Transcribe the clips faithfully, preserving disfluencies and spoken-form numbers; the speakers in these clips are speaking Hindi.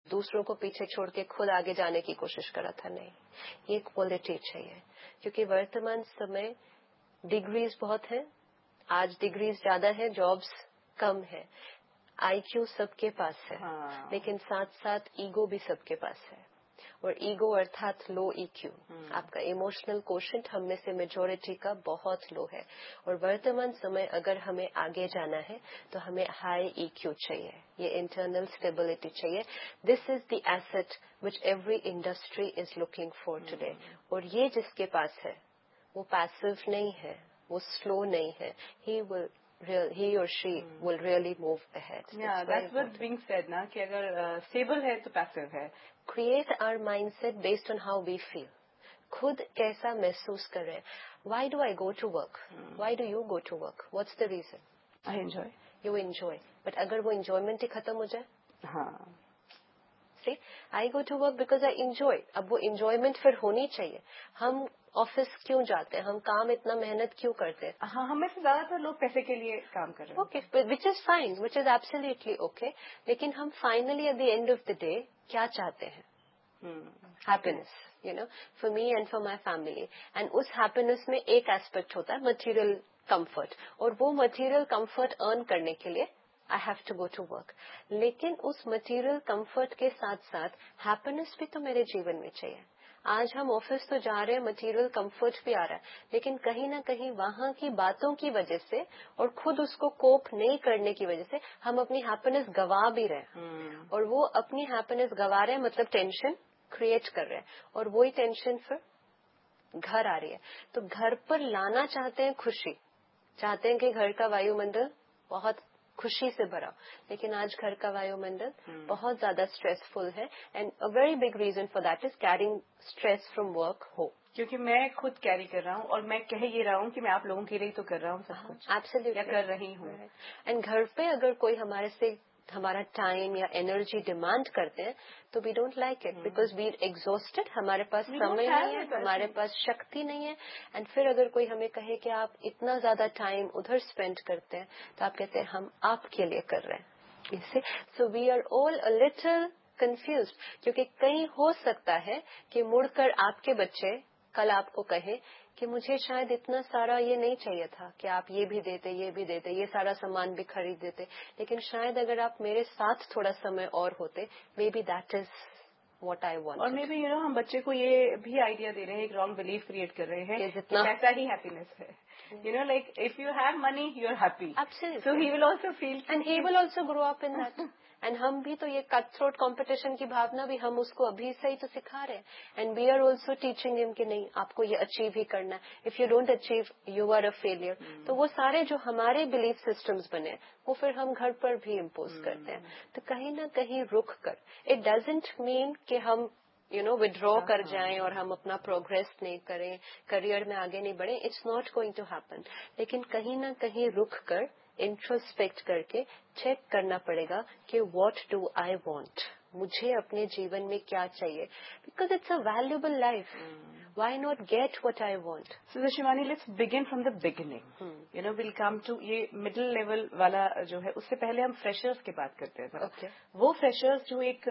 दूसरों को पीछे छोड़ के खुद आगे जाने की कोशिश करा था, नहीं। ये क्वालिटी चाहिए, क्योंकि वर्तमान समय डिग्रीज बहुत है, आज डिग्रीज ज्यादा है, जॉब्स कम है, आईक्यू सबके पास है, हाँ। लेकिन साथ साथ ईगो भी सबके पास है। और ईगो अर्थात लो ईक्यू, आपका इमोशनल कोशेंट हम में से मेजोरिटी का बहुत लो है। और वर्तमान समय अगर हमें आगे जाना है तो हमें हाई ईक्यू चाहिए, ये इंटरनल स्टेबिलिटी चाहिए। This is the asset which every industry is looking for today. और ये जिसके पास है वो पैसिव नहीं है, वो स्लो नहीं है, he will Real, he or she hmm. will really move ahead. Yeah, that's what's being said, ना कि अगर uh, stable है तो passive है. Create our mindset based on how we feel. खुद कैसा महसूस कर रहे हैं. Why do I go to work? Hmm. Why do you go to work? What's the reason? I enjoy. You enjoy. But अगर वो enjoyment ही खत्म हो जाए? हाँ. See, I go to work because I enjoy. अब वो enjoyment फिर होनी चाहिए. हम ऑफिस क्यों जाते हैं, हम काम इतना मेहनत क्यों करते हैं? हाँ, हमें से ज्यादातर लोग पैसे के लिए काम कर रहे हैं. Okay, which is fine, which is absolutely okay, लेकिन हम finally at the end of the day क्या चाहते हैं? Happiness, you know, for me and for my family. And उस हैप्पीनेस में एक एस्पेक्ट होता है मटेरियल कंफर्ट, और वो मटेरियल कंफर्ट अर्न करने के लिए I have to go to work. लेकिन उस मटेरियल कंफर्ट के साथ साथ हैप्पीनेस भी तो मेरे जीवन में चाहिए। आज हम ऑफिस तो जा रहे हैं, मटेरियल कंफर्ट भी आ रहा है, लेकिन कहीं ना कहीं वहां की बातों की वजह से और खुद उसको कोप नहीं करने की वजह से हम अपनी हैप्पीनेस गवा भी रहे हैं। hmm. और वो अपनी हैप्पीनेस गवा रहे हैं, मतलब टेंशन क्रिएट कर रहे हैं, और वही टेंशन फिर घर आ रही है। तो घर पर लाना चाहते हैं खुशी, चाहते हैं कि घर का वायुमंडल बहुत खुशी से भरा, लेकिन आज घर का वायुमंडल hmm. बहुत ज्यादा स्ट्रेसफुल है। And a very big reason for that is carrying stress from work हो। क्योंकि मैं खुद कैरी कर रहा हूँ और मैं कह ये रहा हूँ कि मैं आप लोगों के लिए तो कर रहा हूँ सब कुछ, एब्सोल्युटली कर रही हूँ। एंड घर पे अगर कोई हमारे से हमारा टाइम या एनर्जी डिमांड करते हैं तो we don't like it, because we are exhausted, हमारे पास समय नहीं है, हमारे पास शक्ति नहीं है। एंड फिर अगर कोई हमें कहे कि आप इतना ज्यादा टाइम उधर स्पेंड करते हैं, तो आप कहते हैं हम आपके लिए कर रहे हैं। So we are all a little confused, क्योंकि कहीं हो सकता है कि मुड़कर आपके बच्चे कल आपको कहे कि मुझे शायद इतना सारा ये नहीं चाहिए था कि आप ये भी देते, ये भी देते, ये सारा सामान भी खरीद देते, लेकिन शायद अगर आप मेरे साथ थोड़ा समय और होते, may be that is what I want. और मे बी यू नो हम बच्चे को ये भी आइडिया दे रहे हैं, एक रॉन्ग बिलीफ क्रिएट कर रहे हैं कि पैसा ही हैप्पीनेस है। You know, like if you have money you are happy, so he will also feel and he will also grow up in that. And हम भी तो ये कट थ्रोट कॉम्पिटिशन की भावना भी हम उसको अभी से ही तो सिखा रहे हैं। And we are also teaching him कि नहीं, आपको ये अचीव ही करना है, if you don't achieve you are a failure. तो वो सारे जो हमारे बिलीफ सिस्टम्स बने वो फिर हम घर पर भी इम्पोज hmm. करते हैं। तो कहीं ना कहीं रुक कर, इट डजेंट मीन कि हम यू नो विड्रॉ कर जाएं और हम अपना प्रोग्रेस नहीं करें, करियर में आगे नहीं बढ़े, it's not going to happen. लेकिन कहीं ना कहीं रुक कर इंट्रोस्पेक्ट करके चेक करना पड़ेगा कि व्हाट डू आई वांट, मुझे अपने जीवन में क्या चाहिए, because it's a valuable life. Why not get what I want? So Shivani, let's begin from the beginning. You know, will come to ये मिडिल लेवल वाला जो है, उससे पहले हम फ्रेशर्स की बात करते हैं। okay. वो फ्रेशर्स जो एक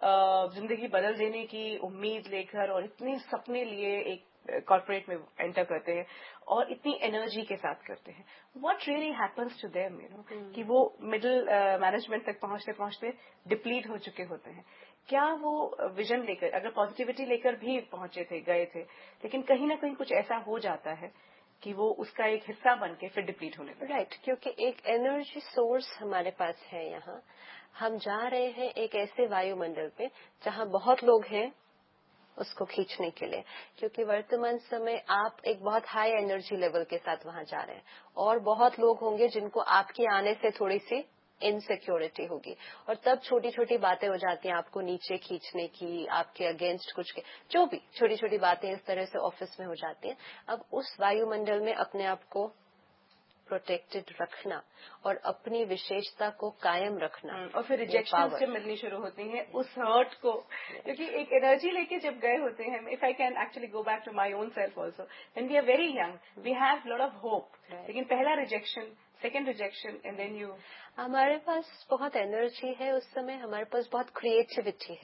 जिंदगी बदल देने की उम्मीद लेकर और इतने सपने लिए एक कॉर्पोरेट में एंटर करते हैं और इतनी एनर्जी के साथ करते हैं, what really happens to them, you know, कि वो मिडिल मैनेजमेंट तक पहुंचते पहुंचते डिप्लीट हो चुके होते हैं। क्या वो विजन लेकर, अगर पॉजिटिविटी लेकर भी पहुंचे थे, गए थे, लेकिन कहीं ना कहीं कुछ ऐसा हो जाता है कि वो उसका एक हिस्सा बन के फिर डिप्लीट होने लगता है? राइट, क्योंकि एक एनर्जी सोर्स हमारे पास है। यहाँ हम जा रहे हैं एक ऐसे वायुमंडल पे जहाँ बहुत लोग हैं उसको खींचने के लिए, क्योंकि वर्तमान समय आप एक बहुत हाई एनर्जी लेवल के साथ वहां जा रहे हैं, और बहुत लोग होंगे जिनको आपके आने से थोड़ी सी इनसिक्योरिटी होगी, और तब छोटी छोटी बातें हो जाती हैं आपको नीचे खींचने की, आपके अगेंस्ट कुछ के, जो भी छोटी छोटी बातें इस तरह से ऑफिस में हो जाती हैं। अब उस वायुमंडल में अपने आप को प्रोटेक्टेड रखना और अपनी विशेषता को कायम रखना, और फिर रिजेक्शन जब मिलनी शुरू होती हैं उस हर्ट को, क्योंकि एक एनर्जी लेके जब गए होते हैं, if I can actually go back to my own self also, when we are very young we have lot of hope, लेकिन पहला rejection, second rejection, and then you, हमारे पास बहुत एनर्जी है उस समय, हमारे पास बहुत क्रिएटिविटी है,